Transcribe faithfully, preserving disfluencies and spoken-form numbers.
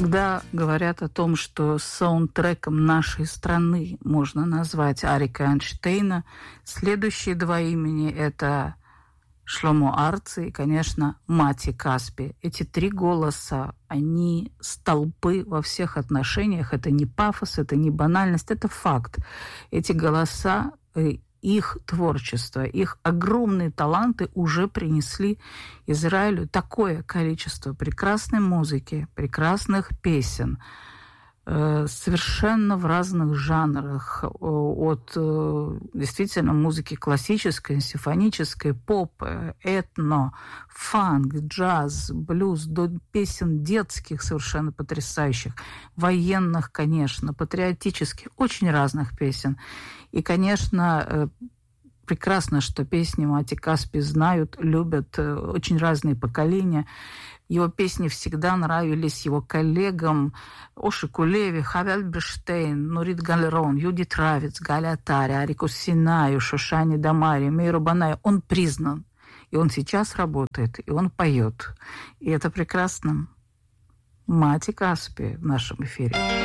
Когда говорят о том, что саундтреком нашей страны можно назвать Арика Эйнштейна, следующие два имени – это Шломо Арци и, конечно, Мати Каспи. Эти три голоса, они столпы во всех отношениях. Это не пафос, это не банальность, это факт. Эти голоса, их творчество, их огромные таланты уже принесли Израилю такое количество прекрасной музыки, прекрасных песен, совершенно в разных жанрах, от действительно музыки классической, симфонической, поп, этно, фанк, джаз, блюз, до песен детских совершенно потрясающих, военных, конечно, патриотических, очень разных песен. И, конечно, прекрасно, что песни Мати Каспи знают, любят очень разные поколения. Его песни всегда нравились его коллегам Ошику Леви, Хави Альберштейн, Нурит Галерон, Юдит Равиц, Галя Атари, Арику Синаю, Шошане Дамари, Мейру Банаю. Он признан, и он сейчас работает, и он поет. И это прекрасно. Мати Каспи в нашем эфире.